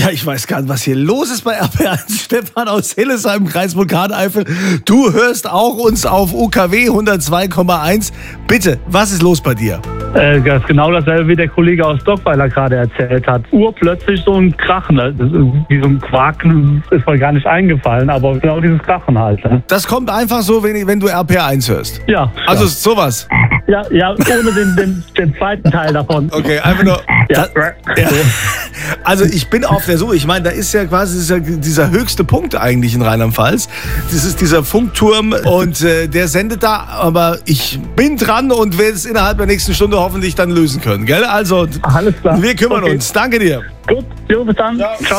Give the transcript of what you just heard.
Ja, ich weiß gar nicht, was hier los ist bei RPR1. Stefan aus Hillesheim, Kreis Vulkaneifel. Du hörst auch uns auf UKW 102,1. Bitte, was ist los bei dir? Das ist genau dasselbe, wie der Kollege aus Dockweiler gerade erzählt hat. Urplötzlich so ein Krachen, wie so ein Quaken, ist mir gar nicht eingefallen, aber genau dieses Krachen halt. Ne? Das kommt einfach so, wenn du RPR1 hörst? Ja. Also sowas? Ja, ohne den zweiten Teil davon. Okay, einfach nur... Ja. Ja. Also ich bin auf der Suche. Ich meine, da ist ja quasi dieser höchste Punkt eigentlich in Rheinland-Pfalz. Das ist dieser Funkturm und der sendet da. Aber ich bin dran und werde es innerhalb der nächsten Stunde hoffentlich dann lösen können. Gell? Also, alles klar. Wir kümmern uns. Danke dir. Gut, jo, bis dann. Ja. Ciao.